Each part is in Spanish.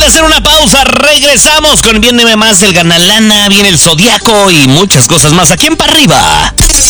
a hacer una pausa, regresamos con Viene más del Ganalana, viene el Zodiaco y muchas cosas más aquí en Pa' Arriba.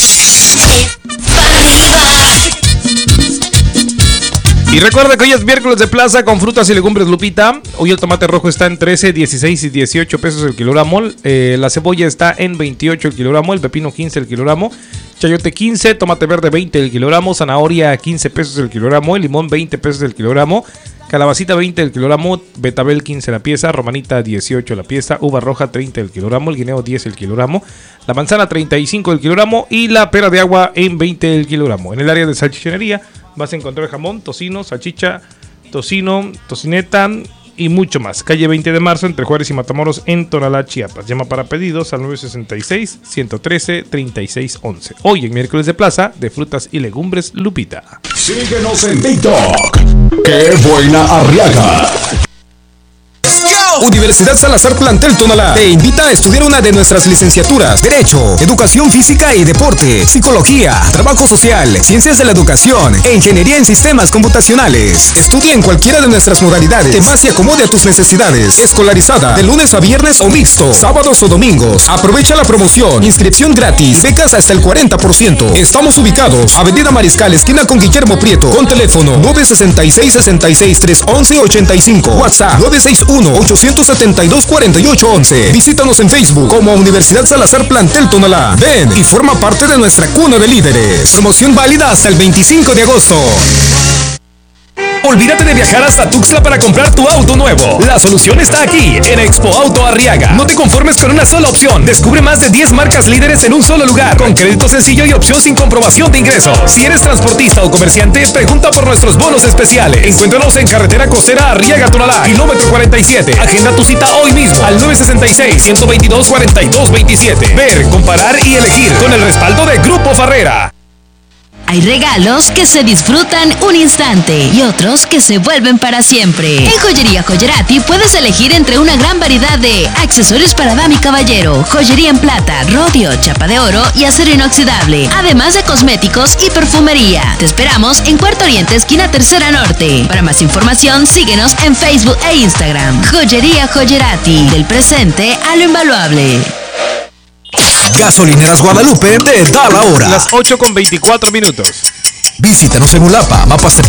Y recuerda que hoy es miércoles de plaza con frutas y legumbres Lupita. Hoy el tomate rojo está en 13, 16 y 18 pesos el kilogramo. La cebolla está en 28 el kilogramo, el pepino 15 el kilogramo, chayote 15, tomate verde 20 el kilogramo, zanahoria 15 pesos el kilogramo, el limón 20 pesos el kilogramo, calabacita 20 el kilogramo, betabel 15 la pieza, romanita 18 la pieza, uva roja 30 el kilogramo, el guineo 10 el kilogramo, la manzana 35 el kilogramo y la pera de agua en 20 el kilogramo. En el área de salchichonería vas a encontrar jamón, tocino, salchicha, tocino, tocineta y mucho más. Calle 20 de marzo entre Juárez y Matamoros en Tonalá, Chiapas. Llama para pedidos al 966-113-3611. Hoy en miércoles de plaza de frutas y legumbres Lupita. Síguenos en TikTok. ¡Qué buena Arriaga! Universidad Salazar Plantel Tonalá te invita a estudiar una de nuestras licenciaturas: Derecho, Educación Física y Deporte, Psicología, Trabajo Social, Ciencias de la Educación e Ingeniería en Sistemas Computacionales. Estudia en cualquiera de nuestras modalidades que más se acomode a tus necesidades. Escolarizada de lunes a viernes o mixto, sábados o domingos. Aprovecha la promoción, inscripción gratis, becas hasta el 40%. Estamos ubicados Avenida Mariscal, esquina con Guillermo Prieto, con teléfono 966-66-311-85, WhatsApp 961-872-4811. Visítanos en Facebook como Universidad Salazar Plantel Tonalá. Ven y forma parte de nuestra cuna de líderes. Promoción válida hasta el 25 de agosto. Olvídate de viajar hasta Tuxtla para comprar tu auto nuevo. La solución está aquí, en Expo Auto Arriaga. No te conformes con una sola opción. Descubre más de 10 marcas líderes en un solo lugar, con crédito sencillo y opción sin comprobación de ingresos. Si eres transportista o comerciante, pregunta por nuestros bonos especiales. Encuéntranos en carretera costera Arriaga Tonalá, kilómetro 47. Agenda tu cita hoy mismo al 966-122-4227. Ver, comparar y elegir con el respaldo de Grupo Farrera. Hay regalos que se disfrutan un instante y otros que se vuelven para siempre. En Joyería Joyerati puedes elegir entre una gran variedad de accesorios para dama y caballero, joyería en plata, rodio, chapa de oro y acero inoxidable, además de cosméticos y perfumería. Te esperamos en Cuarto Oriente, esquina Tercera Norte. Para más información, síguenos en Facebook e Instagram. Joyería Joyerati, del presente a lo invaluable. Gasolineras Guadalupe te da la hora. Las 8:24 minutos. Visítanos en Ulapa, Mapas